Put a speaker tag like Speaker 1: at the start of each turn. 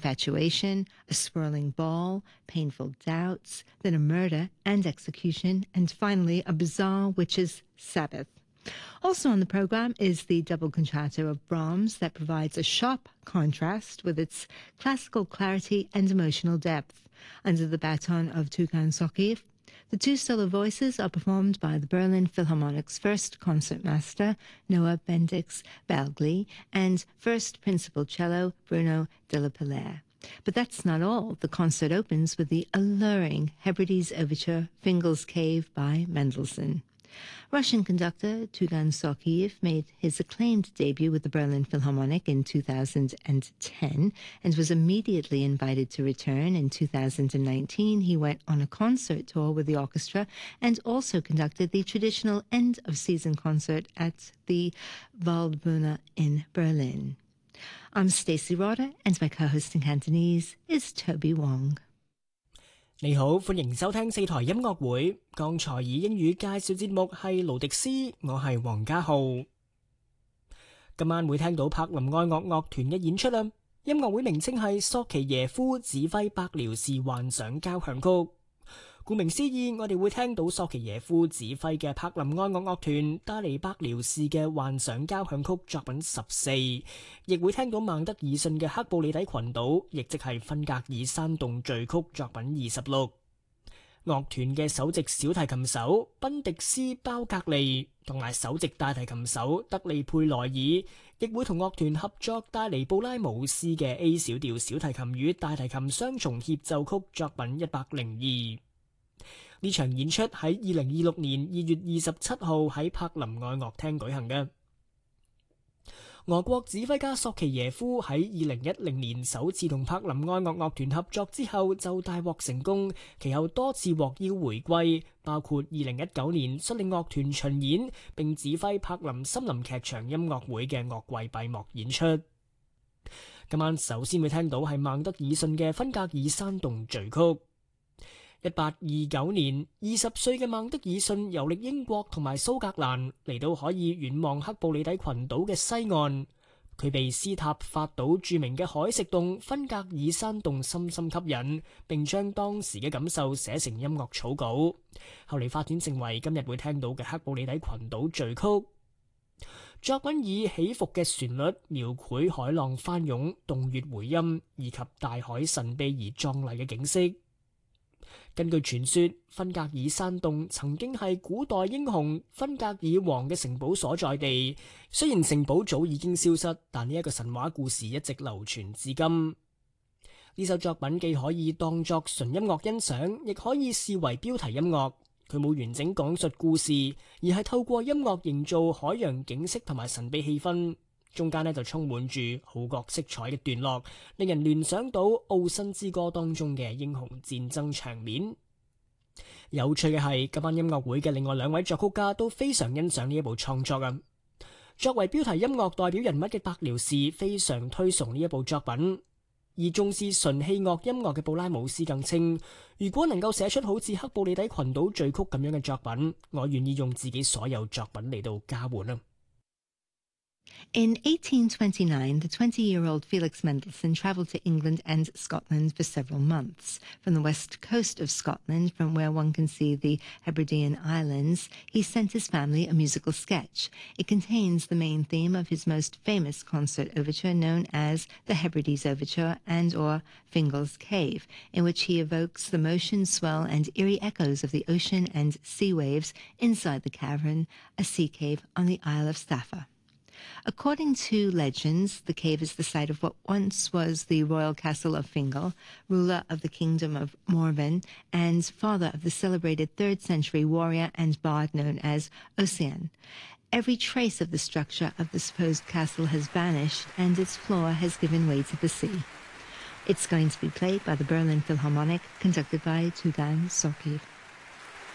Speaker 1: infatuation, a swirling ball, painful doubts, then a murder and execution, and finally a bizarre witch's sabbath. Also on the program is the double concerto of Brahms that provides a sharp contrast with its classical clarity and emotional depth. Under the baton of Tugan Sokiev, the two solo voices are performed by the Berlin Philharmonic's first concertmaster, Noah Bendix Balgli, and first principal cello, Bruno de la Palaire. But that's not all. The concert opens with the alluring Hebrides Overture, Fingal's Cave by Mendelssohn. Russian conductor Tugan Sokiev made his acclaimed debut with the Berlin Philharmonic in 2010 and was immediately invited to return. In 2019, he went on a concert tour with the orchestra and also conducted the traditional end-of-season concert at the Waldbühne in Berlin. I'm Stacey Roder, and my co-host in Cantonese is Toby Wong.
Speaker 2: 你好，歡迎收聽四台音樂會。剛才以英語介紹節目係盧迪斯，我係黃家浩。今晚會聽到柏林愛樂樂團嘅演出啦。音樂會名稱係索奇耶夫指揮白遼士幻想交響曲。顧名思義，我哋會聽到索奇耶夫指揮嘅柏林愛樂樂團帶嚟白遼士嘅幻想交響曲作品14，亦會聽到孟德爾遜嘅克布里底群島，亦即係芬格爾山洞序曲作品26。樂團嘅首席小提琴手賓迪斯包格利同埋首席大提琴手德利佩萊爾，亦會同樂團合作帶嚟布拉姆斯嘅 A 小調小提琴與大提琴雙重協奏曲作品102。呢場演出喺2026年2月27號喺柏林愛樂廳舉行嘅。俄國指揮家索奇耶夫喺2010年首次同柏林愛樂樂團合作之後就大獲成功，其後多次獲邀回歸，包括2019年率領樂團巡演並指揮柏林森林劇場音樂會嘅樂季閉幕演出。今晚首先會聽到係孟德爾遜嘅芬格爾山洞序曲。1829年，20歲嘅孟德爾遜遊歷英國同埋蘇格蘭，嚟到可以遠望克布里底群島嘅西岸。佢被斯塔法島著名嘅海蝕洞芬格爾山洞深深吸引，並將當時嘅感受寫成音樂草稿，後嚟發展成為今日會聽到嘅克布里底群島序曲。作品以起伏嘅旋律描繪海浪翻湧、洞穴回音，以及大海神秘而壯麗嘅景色。根據傳說，芬格爾山洞曾經係古代英雄芬格爾王嘅城堡所在地。雖然城堡早已經消失，但呢一個神話故事一直流傳至今。呢首作品既可以當作純音樂欣賞，亦可以視為標題音樂。佢冇完整講述故事，而係透過音樂營造海洋景色同埋神秘氣氛。中間就充滿住號角色彩嘅段落，令人聯想到《奧新之歌》當中嘅英雄戰爭場面。有趣嘅係，今晚音樂會嘅另外兩位作曲家都非常欣賞呢一部創作啊。作為標題音樂代表人物嘅白遼士非常推崇呢一部作品，而重視純器樂音樂嘅布拉姆斯更稱，如果能夠寫出好似克布里底群島序曲咁樣嘅作品，我願意用自己所有作品嚟到交換啊。
Speaker 1: In 1829, the 20-year-old Felix Mendelssohn travelled to England and Scotland for several months. From the west coast of Scotland, from where one can see the Hebridean Islands, he sent his family a musical sketch. It contains the main theme of his most famous concert overture known as the Hebrides Overture and/or Fingal's Cave, in which he evokes the motion, swell and eerie echoes of the ocean and sea waves inside the cavern, a sea cave on the Isle of Staffa. According to legends, the cave is the site of what once was the royal castle of Fingal, ruler of the kingdom of Morven and father of the celebrated 3rd century warrior and bard known as Ossian. Every trace of the structure of the supposed castle has vanished and its floor has given way to the sea. It's going to be played by the Berlin Philharmonic, conducted by Tugan Sokiev.